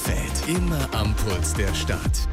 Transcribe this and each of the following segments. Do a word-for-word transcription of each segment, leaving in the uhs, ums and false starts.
Bielefeld. Immer am Puls der Stadt.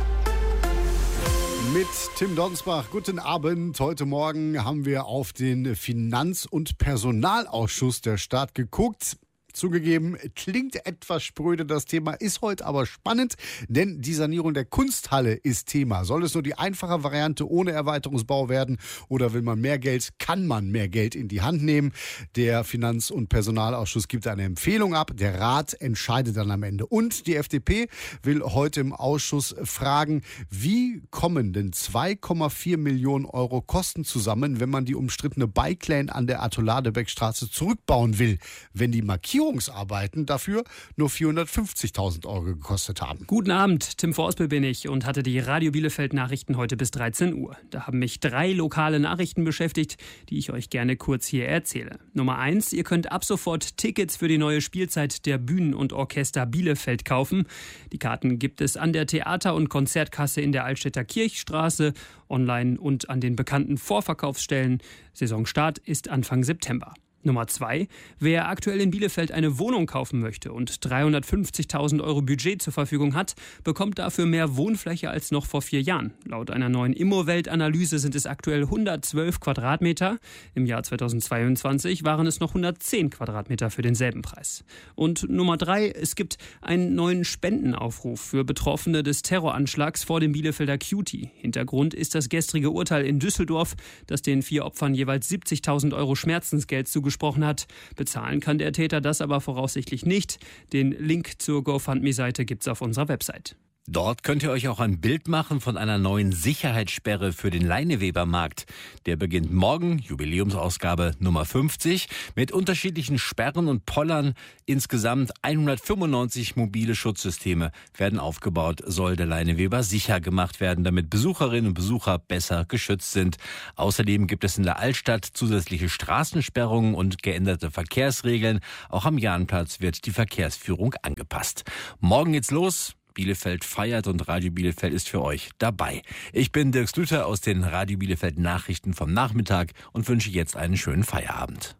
Mit Tim Donsbach. Guten Abend. Heute Morgen haben wir auf den Finanz- und Personalausschuss der Stadt geguckt. Zugegeben, klingt etwas spröde das Thema, ist heute aber spannend, denn die Sanierung der Kunsthalle ist Thema. Soll es nur die einfache Variante ohne Erweiterungsbau werden oder will man mehr Geld, kann man mehr Geld in die Hand nehmen? Der Finanz- und Personalausschuss gibt eine Empfehlung ab, der Rat entscheidet dann am Ende. Und die F D P will heute im Ausschuss fragen, wie kommen denn zwei Komma vier Millionen Euro Kosten zusammen, wenn man die umstrittene Bike Lane an der Arthur-Ladebäck-Straße zurückbauen will, wenn die Markierung Arbeiten dafür nur vierhundertfünfzigtausend Euro gekostet haben. Guten Abend, Tim Vorspel bin ich und hatte die Radio Bielefeld Nachrichten heute bis dreizehn Uhr. Da haben mich drei lokale Nachrichten beschäftigt, die ich euch gerne kurz hier erzähle. Nummer eins, ihr könnt ab sofort Tickets für die neue Spielzeit der Bühnen- und Orchester Bielefeld kaufen. Die Karten gibt es an der Theater- und Konzertkasse in der Altstädter Kirchstraße, online und an den bekannten Vorverkaufsstellen. Saisonstart ist Anfang September. Nummer zwei. Wer aktuell in Bielefeld eine Wohnung kaufen möchte und dreihundertfünfzigtausend Euro Budget zur Verfügung hat, bekommt dafür mehr Wohnfläche als noch vor vier Jahren. Laut einer neuen Immowelt-Analyse sind es aktuell hundertzwölf Quadratmeter. Im Jahr zweitausendzweiundzwanzig waren es noch hundertzehn Quadratmeter für denselben Preis. Und Nummer drei. Es gibt einen neuen Spendenaufruf für Betroffene des Terroranschlags vor dem Bielefelder Cutie. Hintergrund ist das gestrige Urteil in Düsseldorf, das den vier Opfern jeweils siebzigtausend Euro Schmerzensgeld zugesprochen gesprochen hat. Bezahlen kann der Täter das aber voraussichtlich nicht. Den Link zur GoFundMe-Seite gibt's auf unserer Website. Dort könnt ihr euch auch ein Bild machen von einer neuen Sicherheitssperre für den Leinewebermarkt. Der beginnt morgen, Jubiläumsausgabe Nummer fünfzig, mit unterschiedlichen Sperren und Pollern. Insgesamt hundertfünfundneunzig mobile Schutzsysteme werden aufgebaut, soll der Leineweber sicher gemacht werden, damit Besucherinnen und Besucher besser geschützt sind. Außerdem gibt es in der Altstadt zusätzliche Straßensperrungen und geänderte Verkehrsregeln. Auch am Jahnplatz wird die Verkehrsführung angepasst. Morgen geht's los. Bielefeld feiert und Radio Bielefeld ist für euch dabei. Ich bin Dirk Slüter aus den Radio Bielefeld Nachrichten vom Nachmittag und wünsche jetzt einen schönen Feierabend.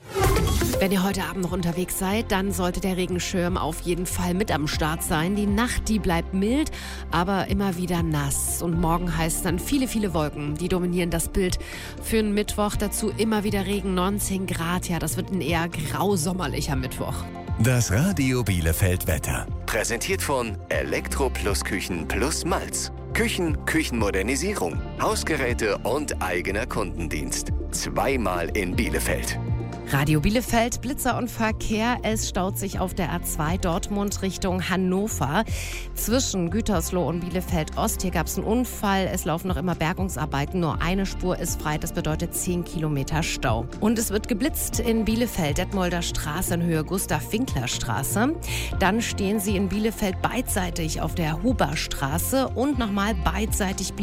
Wenn ihr heute Abend noch unterwegs seid, dann sollte der Regenschirm auf jeden Fall mit am Start sein. Die Nacht, die bleibt mild, aber immer wieder nass. Und morgen heißt dann viele, viele Wolken, die dominieren das Bild. Für einen Mittwoch dazu immer wieder Regen, neunzehn Grad. Ja, das wird ein eher grausommerlicher Mittwoch. Das Radio Bielefeld Wetter. Präsentiert von Elektro Plus Küchen Plus Malz. Küchen, Küchenmodernisierung, Hausgeräte und eigener Kundendienst. Zweimal in Bielefeld. Radio Bielefeld, Blitzer und Verkehr. Es staut sich auf der A zwei Dortmund Richtung Hannover. Zwischen Gütersloh und Bielefeld Ost. Hier gab es einen Unfall. Es laufen noch immer Bergungsarbeiten. Nur eine Spur ist frei. Das bedeutet zehn Kilometer Stau. Und es wird geblitzt in Bielefeld. Detmolder Straße in Höhe Gustav-Winkler-Straße. Dann stehen Sie in Bielefeld beidseitig auf der Huberstraße und nochmal beidseitig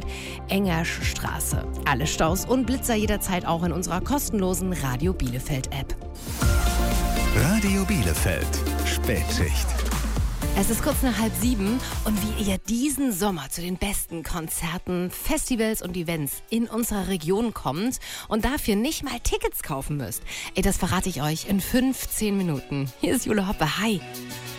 Bielefeld-Engersch-Straße. Alle Staus und Blitzer jederzeit auch in unserer kostenlosen Radio Bielefeld App. Radio Bielefeld, Spätschicht. Es ist kurz nach halb sieben und wie ihr diesen Sommer zu den besten Konzerten, Festivals und Events in unserer Region kommt und dafür nicht mal Tickets kaufen müsst, ey, das verrate ich euch in fünfzehn Minuten. Hier ist Jule Hoppe. Hi.